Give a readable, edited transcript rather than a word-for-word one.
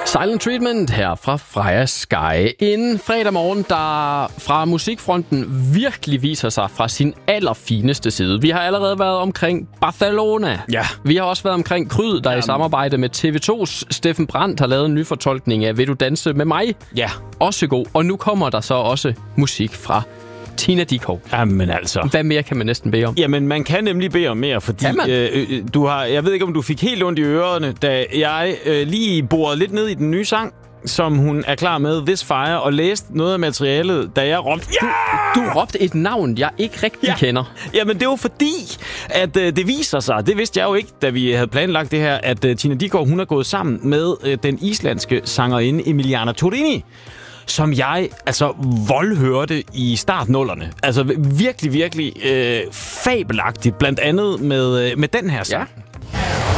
Silent Treatment her fra Freja Sky. En fredag morgen, der fra musikfronten virkelig viser sig fra sin allerfineste side. Vi har allerede været omkring Barcelona. Ja. Vi har også været omkring Kryd, der i samarbejde med TV2's Steffen Brandt har lavet en ny fortolkning af Vil du danse med mig? Ja. Også god. Og nu kommer der så også musik fra Tina Dickow. Jamen altså. Hvad mere kan man næsten bede om? Jamen, man kan nemlig bede om mere, fordi jeg ved ikke, om du fik helt ondt i ørerne, da jeg lige borede lidt ned i den nye sang, som hun er klar med, This Fire, og læste noget af materialet, da jeg råbte, ja! Du råbte et navn, jeg ikke rigtig kender. Jamen, det var fordi, at det viser sig, det vidste jeg jo ikke, da vi havde planlagt det her, at Tina Dickow, hun er gået sammen med den islandske sangerinde Emiliana Torrini, som jeg voldhørte i startnullerne. Altså virkelig, virkelig fabelagtigt, blandt andet med den her sang. Ja.